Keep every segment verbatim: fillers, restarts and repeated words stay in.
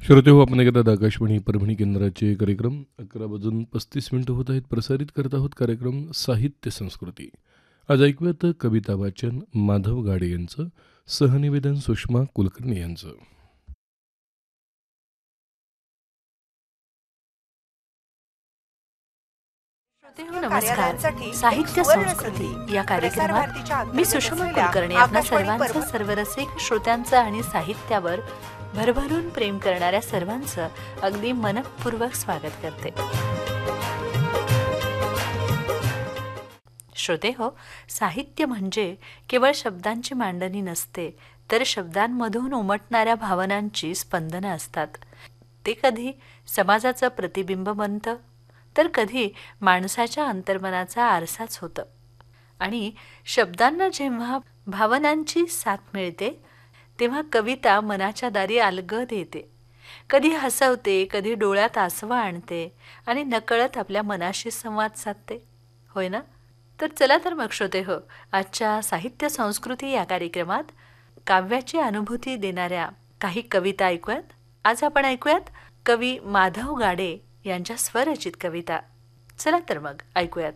श्रोते हो, आपण ऐकतात आकाशवाणी परभणी केंद्राचे कार्यक्रम अकरा वाजून पस्तीस मिनिटं होत आहेत. प्रसारित करत आहोत कार्यक्रम साहित्य संस्कृती. आज ऐकूयात कविता वाचन माधव गाडे यांचं, सहनिवेदन सुषमा कुलकर्णी यांचं. नमस्कार. साहित्य संस्कृती या कार्यक्रमात मी सुषमा कुलकर्णी आपल्या सर्वांचं, सर्वरसिक श्रोत्यांचं आणि साहित्यावर भरभरून प्रेम करणाऱ्या सर्वांचं अगदी मनपूर्वक स्वागत करते. श्रोते हो, साहित्य म्हणजे केवळ शब्दांची मांडणी नसते, तर शब्दांमधून उमटणाऱ्या भावनांची स्पंदनं असतात. ते कधी समाजाचं प्रतिबिंब बनतं, तर कधी माणसाच्या अंतर्मनाचा आरसाच होतं. आणि शब्दांना जेव्हा भावनांची साथ मिळते, तेव्हा कविता मनाच्या दारी अलगद येते. कधी हसवते, कधी डोळ्यात आसवं आणते आणि नकळत आपल्या मनाशी संवाद साधते. होय ना? तर चला तर मग श्रोते हो, आजच्या साहित्य संस्कृती या कार्यक्रमात काव्याची अनुभूती देणाऱ्या काही कविता ऐकूयात. आज आपण ऐकूयात कवी माधव गाडे यांच्या स्वरचित कविता. चला तर मग ऐकूयात.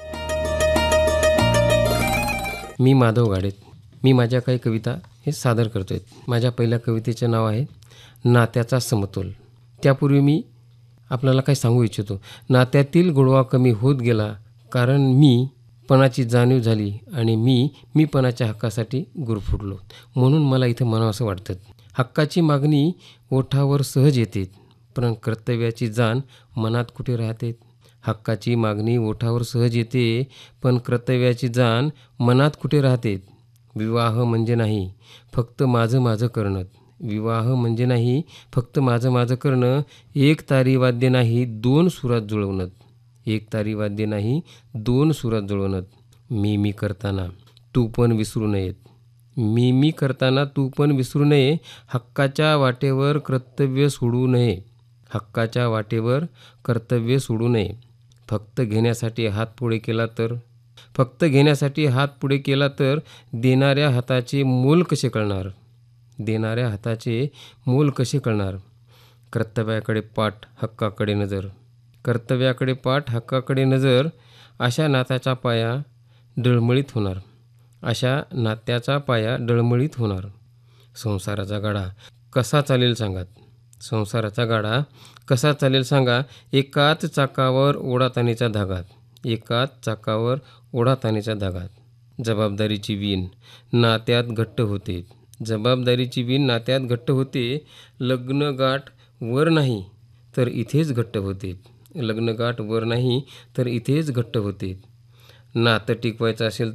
मी माधव गाडे. मी माझ्या काही कविता हे सादर करतोय. माझ्या पहिल्या कवितेचे नाव आहे नात्याचा समतोल. त्यापूर्वी मी आपल्याला काही सांगू इच्छितो. नात्यातील गोडवा कमी होत गेला, कारण मी पणाची जाणीव झाली आणि मी मीपणाच्या हक्कासाठी गुरफुटलो. म्हणून मला इथं म्हणावं असं वाटतं. हक्काची मागणी ओठावर सहज येते, पण कर्तव्याची जाण मनात कुठे राहते. हक्काची मागणी ओठावर सहज येते, पण कर्तव्याची जाण मनात कुठे राहते. विवाह म्हणजे नाही फक्त माझं माझं करणं. विवाह म्हणजे नाही फक्त माझं माझं करणं. एक तारी वाद्य नाही दोन सुरात जुळवणं. एक तारी वाद्य नाही दोन सुरात जुळवणं. मी मी करताना तू पण विसरू नयेत. मी मी करताना तू पण विसरू नये. हक्काच्या वाटेवर कर्तव्य सोडू नये. हक्काच्या वाटेवर कर्तव्य सोडू नये. फक्त घेण्यासाठी हात पुढे केला तर फक्त घेण्यासाठी हात पुढे केला तर देणाऱ्या हाताचे मोल कसे कळणार. देणाऱ्या हाताचे मोल कसे कळणार. कर्तव्याकडे पाठ हक्काकडे नजर. कर्तव्याकडे पाठ हक्काकडे नजर. अशा नात्याचा पाया डळमळीत होणार. अशा नात्याचा पाया डळमळीत होणार. संसाराचा गाडा कसा चालेल सांगा. संसाराचा गाडा कसा चालेल सांगा. एकाच चाकावर ओढाताणीचा धागा. एकाच चाकावर ओढाताणीचा धागा. जबाबदारीची वीण नात्यात घट्ट होते. जबाबदारीची वीण नात्यात घट्ट होते. लग्नगाठ वर नाही तर इथेच घट्ट होते. लग्नगाठ वर नाही तर इथेच घट्ट होते. नातं टिकवायचं असेल